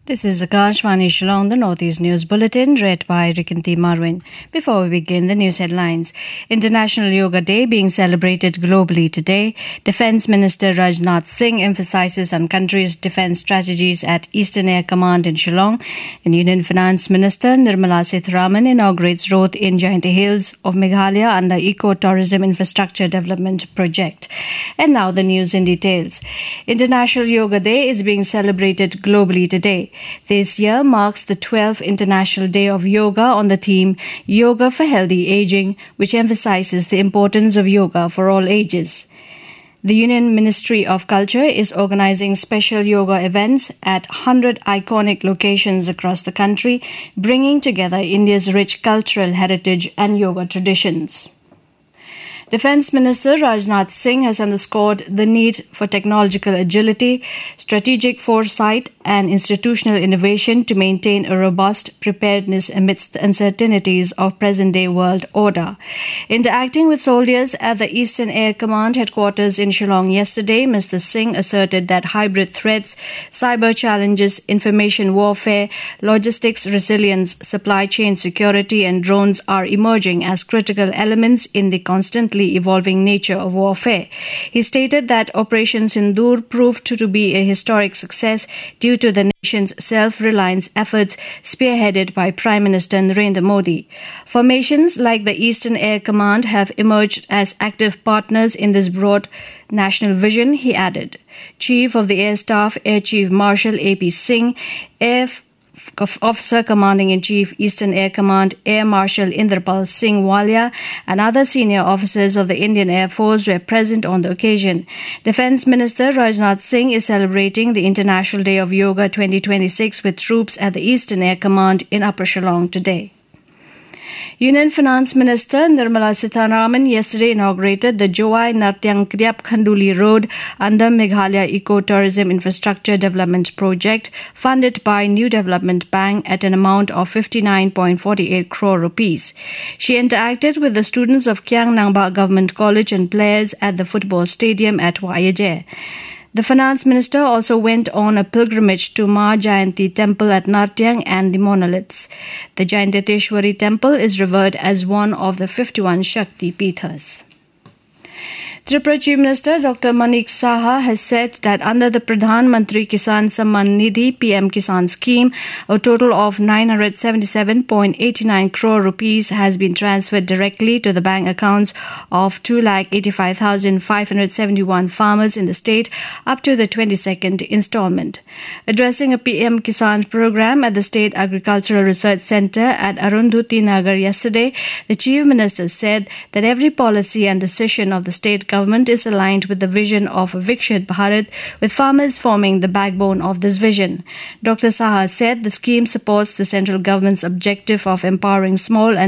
This is Akashvani Shillong, the Northeast News Bulletin, read by Rikinti Marwin. Before we begin, the news headlines. International Yoga Day being celebrated globally today. Defence Minister Rajnath Singh emphasises on country's defence strategies at Eastern Air Command in Shillong. And Union Finance Minister Nirmala Sitharaman inaugurates road in Jaintia Hills of Meghalaya under Eco-Tourism Infrastructure Development Project. And now the news in details. International Yoga Day is being celebrated globally today. This year marks the 12th International Day of Yoga on the theme Yoga for Healthy Aging, which emphasizes the importance of yoga for all ages. The Union Ministry of Culture is organizing special yoga events at 100 iconic locations across the country, bringing together India's rich cultural heritage and yoga traditions. Defence Minister Rajnath Singh has underscored the need for technological agility, strategic foresight and institutional innovation to maintain a robust preparedness amidst the uncertainties of present-day world order. Interacting with soldiers at the Eastern Air Command headquarters in Shillong yesterday, Mr. Singh asserted that hybrid threats, cyber challenges, information warfare, logistics resilience, supply chain security and drones are emerging as critical elements in the constantly evolving nature of warfare. He stated that Operation Sindoor proved to be a historic success due to the nation's self-reliance efforts spearheaded by Prime Minister Narendra Modi. Formations like the Eastern Air Command have emerged as active partners in this broad national vision, he added. Chief of the Air Staff, Air Chief Marshal A.P. Singh, Air Officer Commanding-in-Chief Eastern Air Command Air Marshal Indrapal Singh Walia and other senior officers of the Indian Air Force were present on the occasion. Defence Minister Rajnath Singh is celebrating the International Day of Yoga 2026 with troops at the Eastern Air Command in Upper Shillong today. Union Finance Minister Nirmala Sitharaman yesterday inaugurated the Jowai Nartyang Kriap Khanduli Road under Meghalaya Eco-Tourism Infrastructure Development Project funded by New Development Bank at an amount of 59.48 crore rupees. She interacted with the students of Kyang Nangba Government College and players at the football stadium at Wayaje. The Finance Minister also went on a pilgrimage to Ma Jayanti Temple at Nartyang and the monoliths. The Jayanteshwari Temple is revered as one of the 51 Shakti Peethas. Tripura Chief Minister Dr. Manik Saha has said that under the Pradhan Mantri Kisan Samman Nidhi PM Kisan scheme, a total of 977.89 crore rupees has been transferred directly to the bank accounts of 285,571 farmers in the state up to the 22nd installment. Addressing a PM Kisan program at the State Agricultural Research Centre at Arundhati Nagar yesterday, the Chief Minister said that every policy and decision of the state government is aligned with the vision of Vikshit Bharat, with farmers forming the backbone of this vision. Dr. Saha said the scheme supports the central government's objective of empowering small and